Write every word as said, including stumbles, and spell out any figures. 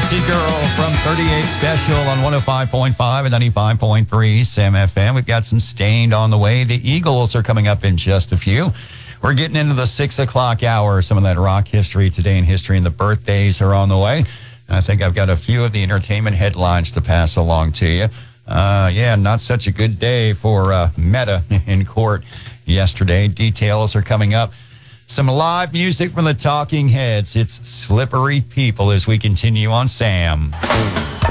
Gypsy Girl from thirty-eight Special on one oh five point five and ninety-five point three Sam F M. We've got some Stained on the way. The Eagles are coming up in just a few. We're getting into the six o'clock hour. Some of that rock history today in history, and the birthdays are on the way. I think I've got a few of the entertainment headlines to pass along to you. Uh, yeah, not such a good day for uh, Meta in court yesterday. Details are coming up. Some live music from the Talking Heads. It's Slippery People as we continue on Sam.